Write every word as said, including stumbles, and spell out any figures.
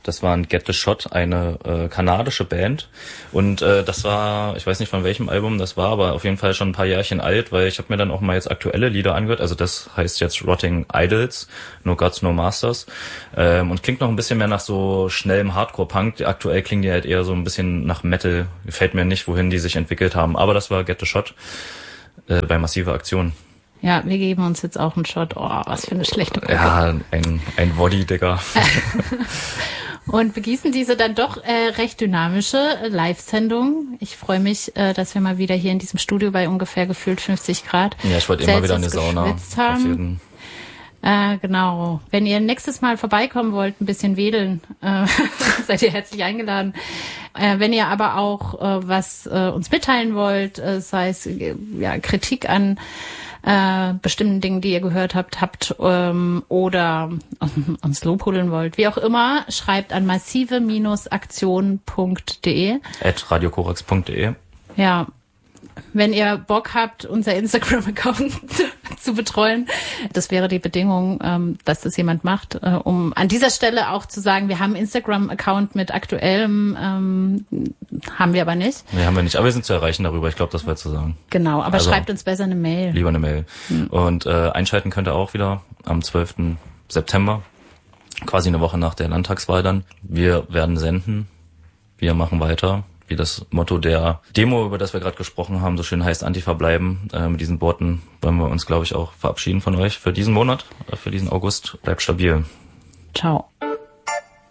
Das waren Get the Shot, eine äh, kanadische Band. Und äh, das war, ich weiß nicht von welchem Album das war, aber auf jeden Fall schon ein paar Jährchen alt, weil ich habe mir dann auch mal jetzt aktuelle Lieder angehört. Also das heißt jetzt Rotting Idols, No Gods, No Masters. Ähm, und klingt noch ein bisschen mehr nach so schnellem Hardcore-Punk. Aktuell klingen die halt eher so ein bisschen nach Metal. Gefällt mir nicht, wohin die sich entwickelt haben. Aber das war Get the Shot äh, bei Massive Aktion. Ja, wir geben uns jetzt auch einen Shot. Oh, was für eine schlechte Mucke. Ja, ein, ein Woddy, Digga. Und begießen diese dann doch äh, recht dynamische äh, Live-Sendung. Ich freue mich, äh, dass wir mal wieder hier in diesem Studio bei ungefähr gefühlt fünfzig Grad Ja, ich wollte immer wieder in die Sauna. Auf jeden. Äh, genau. Wenn ihr nächstes Mal vorbeikommen wollt, ein bisschen wedeln, äh, seid ihr herzlich eingeladen. Äh, wenn ihr aber auch äh, was äh, uns mitteilen wollt, äh, sei es äh, ja, Kritik an äh, bestimmten Dingen, die ihr gehört habt, habt ähm, oder uns lobhudeln wollt, wie auch immer, schreibt an massive Aktion punkt de at radiokorax punkt de. Ja, wenn ihr Bock habt, unser Instagram-Account zu betreuen, das wäre die Bedingung, ähm, dass das jemand macht, äh, um an dieser Stelle auch zu sagen, wir haben einen Instagram-Account mit aktuellem, ähm, haben wir aber nicht. Nee, haben wir nicht, aber wir sind zu erreichen darüber, ich glaube, das war zu sagen. Genau, aber also, schreibt uns besser eine Mail. Lieber eine Mail. Hm. Und äh, einschalten könnt ihr auch wieder am zwölften September, quasi eine Woche nach der Landtagswahl dann. Wir werden senden, wir machen weiter. Wie das Motto der Demo, über das wir gerade gesprochen haben, so schön heißt, Antifa bleiben. Äh, mit diesen Worten wollen wir uns, glaube ich, auch verabschieden von euch für diesen Monat, für diesen August. Bleibt stabil. Ciao.